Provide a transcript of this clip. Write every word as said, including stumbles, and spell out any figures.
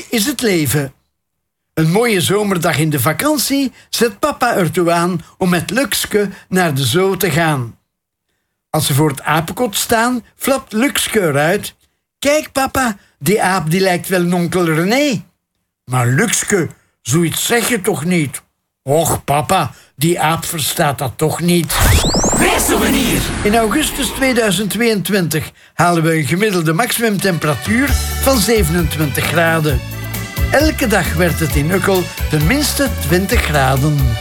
is het leven. Een mooie zomerdag in de vakantie zet papa ertoe aan om met Luxke naar de zoo te gaan. Als ze voor het apenkot staan, flapt Luxke eruit. Kijk papa, die aap die lijkt wel een onkel René. Maar Luxke, zoiets zeg je toch niet? Och papa, die aap verstaat dat toch niet. Weersouvenir. In augustus tweeduizend tweeëntwintig halen we een gemiddelde maximumtemperatuur van zevenentwintig graden. Elke dag werd het in Ukkel ten minste twintig graden.